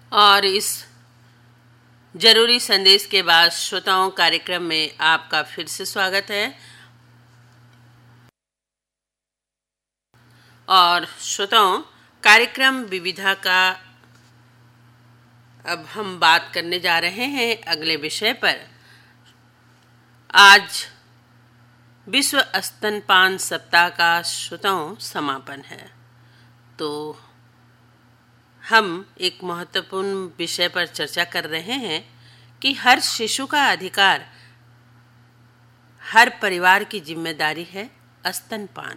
और इस जरूरी संदेश के बाद श्रोताओं कार्यक्रम में आपका फिर से स्वागत है। और श्रोताओं, कार्यक्रम विविधा का अब हम बात करने जा रहे हैं अगले विषय पर। आज विश्व स्तनपान सप्ताह का श्रोताओं समापन है, तो हम एक महत्वपूर्ण विषय पर चर्चा कर रहे हैं कि हर शिशु का अधिकार, हर परिवार की जिम्मेदारी है स्तनपान।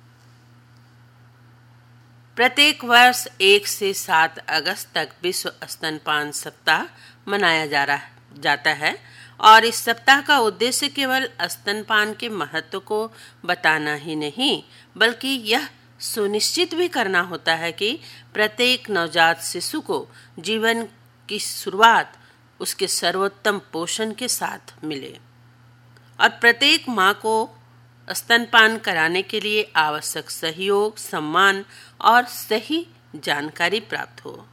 प्रत्येक वर्ष 1 से 7 अगस्त तक विश्व स्तनपान सप्ताह मनाया जाता है और इस सप्ताह का उद्देश्य केवल स्तनपान के महत्व को बताना ही नहीं, बल्कि यह सुनिश्चित भी करना होता है कि प्रत्येक नवजात शिशु को जीवन की शुरुआत उसके सर्वोत्तम पोषण के साथ मिले और प्रत्येक माँ को स्तनपान कराने के लिए आवश्यक सहयोग, सम्मान और सही जानकारी प्राप्त हो।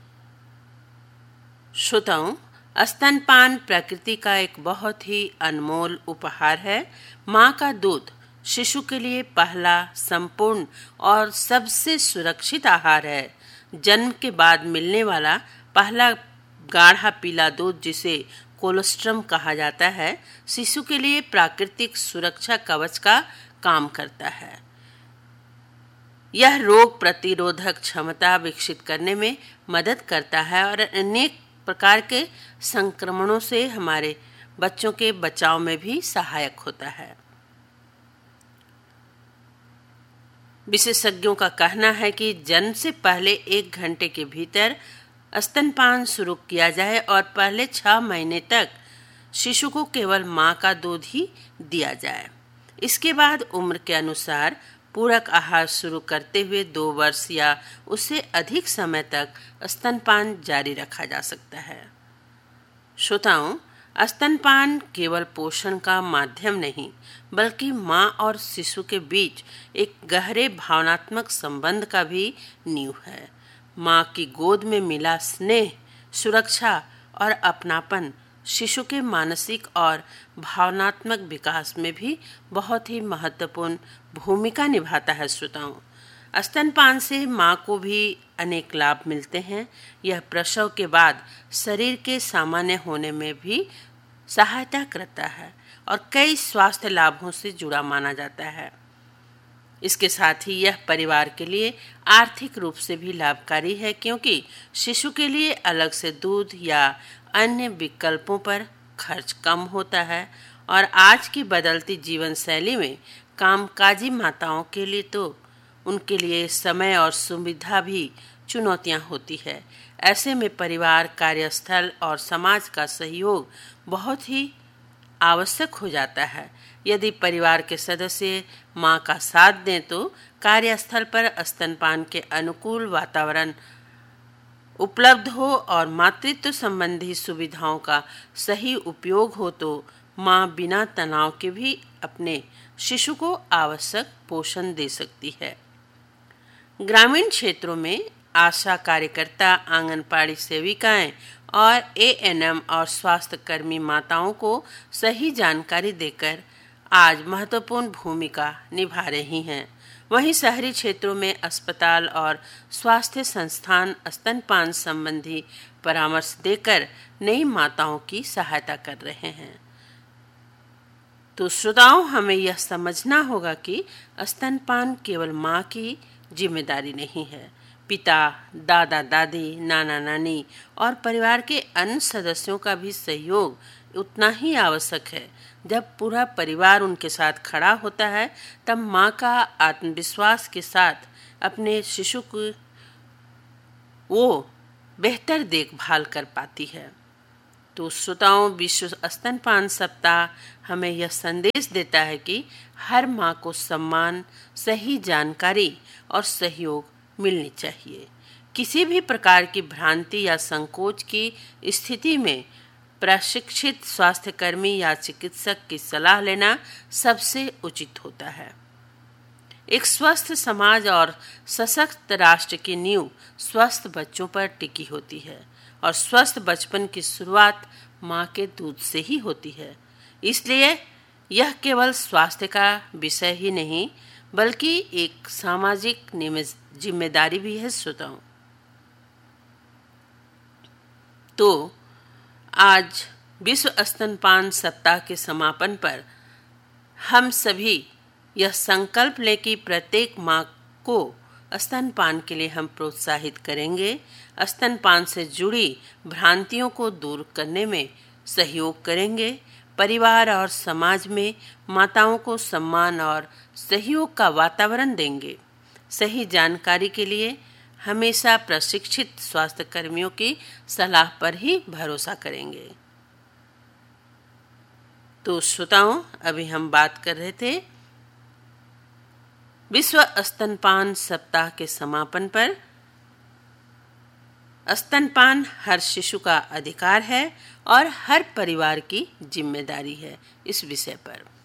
श्रोताओं, स्तनपान प्रकृति का एक बहुत ही अनमोल उपहार है। माँ का दूध शिशु के लिए पहला, संपूर्ण और सबसे सुरक्षित आहार है। जन्म के बाद मिलने वाला पहला गाढ़ा पीला दूध, जिसे कोलोस्ट्रम कहा जाता है, शिशु के लिए प्राकृतिक सुरक्षा कवच का काम करता है। यह रोग प्रतिरोधक क्षमता विकसित करने में मदद करता है और अनेक प्रकार के संक्रमणों से हमारे बच्चों के बचाव में भी सहायक होता है। विशेषज्ञों का कहना है कि जन्म से पहले 1 घंटे के भीतर स्तनपान शुरू किया जाए और पहले 6 महीने तक शिशु को केवल माँ का दूध ही दिया जाए। इसके बाद उम्र के अनुसार पूरक आहार शुरू करते हुए 2 वर्ष या उससे अधिक समय तक स्तनपान जारी रखा जा सकता है। श्रोताओं, स्तनपान केवल पोषण का माध्यम नहीं, बल्कि माँ और शिशु के बीच एक गहरे भावनात्मक संबंध का भी नींव है। माँ की गोद में मिला स्नेह, सुरक्षा और अपनापन शिशु के मानसिक और भावनात्मक विकास में भी बहुत ही महत्वपूर्ण भूमिका निभाता है। श्रोताओं, स्तनपान से माँ को भी अनेक लाभ मिलते हैं। यह प्रसव के बाद शरीर के सामान्य होने में भी सहायता करता है और कई स्वास्थ्य लाभों से जुड़ा माना जाता है। इसके साथ ही यह परिवार के लिए आर्थिक रूप से भी लाभकारी है, क्योंकि शिशु के लिए अलग से दूध या अन्य विकल्पों पर खर्च कम होता है और आज की बदलती जीवन शैली में कामकाजी माताओं के लिए तो उनके लिए समय और सुविधा भी चुनौतियां होती है। ऐसे में परिवार, कार्यस्थल और समाज का सहयोग बहुत ही आवश्यक हो जाता है। यदि परिवार के सदस्य माँ का साथ दें तो कार्यस्थल पर स्तनपान के अनुकूल वातावरण उपलब्ध हो और मातृत्व संबंधी सुविधाओं का सही उपयोग हो तो माँ बिना तनाव के भी अपने शिशु को आवश्यक पोषण दे सकती है। ग्रामीण क्षेत्रों में आशा कार्यकर्ता, आंगनबाड़ी सेविकाएं और एएनएम और स्वास्थ्य कर्मी माताओं को सही जानकारी देकर आज महत्वपूर्ण भूमिका निभा रही हैं। वहीं शहरी क्षेत्रों में अस्पताल और स्वास्थ्य संस्थान स्तनपान संबंधी परामर्श देकर नई माताओं की सहायता कर रहे हैं। तो श्रोताओं, हमें यह समझना होगा कि स्तनपान केवल माँ की जिम्मेदारी नहीं है। पिता, दादा दादी, नाना नानी और परिवार के अन्य सदस्यों का भी सहयोग उतना ही आवश्यक है। जब पूरा परिवार उनके साथ खड़ा होता है, तब माँ का आत्मविश्वास के साथ अपने शिशु को वो बेहतर देखभाल कर पाती है। तो श्रोताओं, विश्व स्तनपान सप्ताह हमें यह संदेश देता है कि हर माँ को सम्मान, सही जानकारी और सहयोग मिलनी चाहिए। किसी भी प्रकार की भ्रांति या संकोच की स्थिति में प्रशिक्षित स्वास्थ्यकर्मी या चिकित्सक की सलाह लेना सबसे उचित होता है। एक स्वस्थ समाज और सशक्त राष्ट्र की नींव स्वस्थ बच्चों पर टिकी होती है और स्वस्थ बचपन की शुरुआत माँ के दूध से ही होती है। इसलिए यह केवल स्वास्थ्य का विषय ही नहीं बल्कि एक सामाजिक जिम्मेदारी भी है श्रोताओं। तो आज विश्व स्तनपान सप्ताह के समापन पर हम सभी यह संकल्प लें कि प्रत्येक माँ को स्तनपान के लिए हम प्रोत्साहित करेंगे, स्तनपान से जुड़ी भ्रांतियों को दूर करने में सहयोग करेंगे, परिवार और समाज में माताओं को सम्मान और सहयोग का वातावरण देंगे। सही जानकारी के लिए हमेशा प्रशिक्षित स्वास्थ्य कर्मियों की सलाह पर ही भरोसा करेंगे। तो श्रोताओं, अभी हम बात कर रहे थे विश्व स्तनपान सप्ताह के समापन पर स्तनपान हर शिशु का अधिकार है और हर परिवार की जिम्मेदारी है, इस विषय पर।